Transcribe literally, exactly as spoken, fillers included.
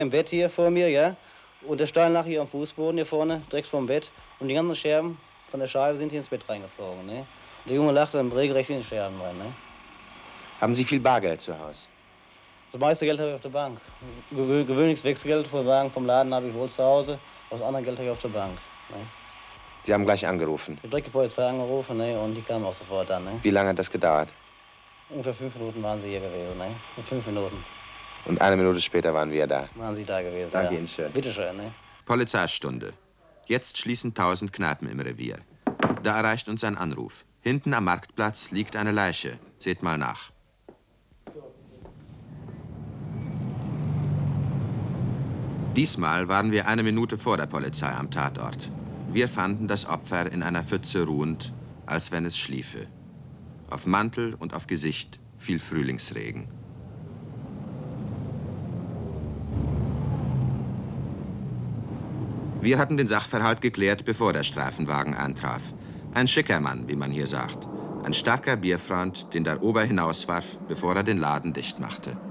Im Bett hier vor mir, ja. Und der Stein lag hier am Fußboden hier vorne, direkt vorm Bett. Und die ganzen Scherben von der Scheibe sind hier ins Bett reingeflogen. Ne? Und der Junge lachte dann regelrecht in den Scherben rein. Ne? Haben Sie viel Bargeld zu Hause? Das meiste Geld habe ich auf der Bank. Gewö gewöhnliches Wechselgeld, ich würde sagen, vom Laden habe ich wohl zu Hause. Das andere Geld habe ich auf der Bank. Ne? Sie haben gleich angerufen? Ich habe direkt die Polizei angerufen, ne? Und die kamen auch sofort dann. Ne? Wie lange hat das gedauert? Ungefähr fünf Minuten waren sie hier gewesen. Ne? In fünf Minuten. Und eine Minute später waren wir da. Waren Sie da gewesen? Danke ja. Ihnen schön. Bitte schön. Ne? Polizeistunde. Jetzt schließen tausend Kneipen im Revier. Da erreicht uns ein Anruf. Hinten am Marktplatz liegt eine Leiche. Seht mal nach. Diesmal waren wir eine Minute vor der Polizei am Tatort. Wir fanden das Opfer in einer Pfütze ruhend, als wenn es schliefe. Auf Mantel und auf Gesicht fiel Frühlingsregen. Wir hatten den Sachverhalt geklärt, bevor der Streifenwagen eintraf. Ein schicker Mann, wie man hier sagt. Ein starker Bierfreund, den der Ober hinauswarf, bevor er den Laden dicht machte.